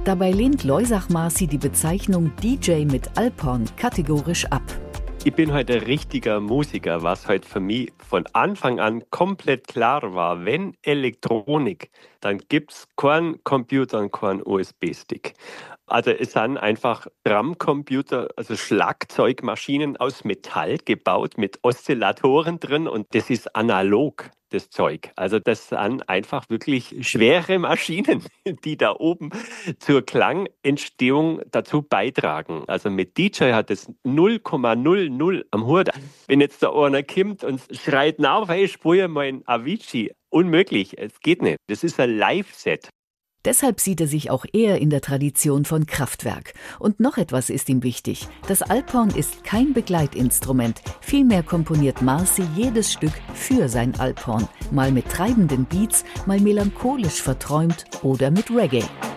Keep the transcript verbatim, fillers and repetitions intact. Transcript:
Dabei lehnt Loisach-Marci die Bezeichnung D J mit Alphorn kategorisch ab. Ich bin heute ein richtiger Musiker, was heute für mich von Anfang an komplett klar war. Wenn Elektronik, dann gibt es keinen Computer und keinen U S B-Stick. Also es sind einfach Drumcomputer, also Schlagzeugmaschinen aus Metall gebaut mit Oszillatoren drin und das ist analog, das Zeug. Also das sind einfach wirklich schwere Maschinen, die da oben zur Klangentstehung dazu beitragen. Also mit D J hat es null Komma null null am Hut. Wenn jetzt da einer kommt und schreit, na, ich spiele mal ein Avicii. Unmöglich, es geht nicht. Das ist ein Live-Set. Deshalb sieht er sich auch eher in der Tradition von Kraftwerk. Und noch etwas ist ihm wichtig. Das Alphorn ist kein Begleitinstrument. Vielmehr komponiert Marci jedes Stück für sein Alphorn. Mal mit treibenden Beats, mal melancholisch verträumt oder mit Reggae.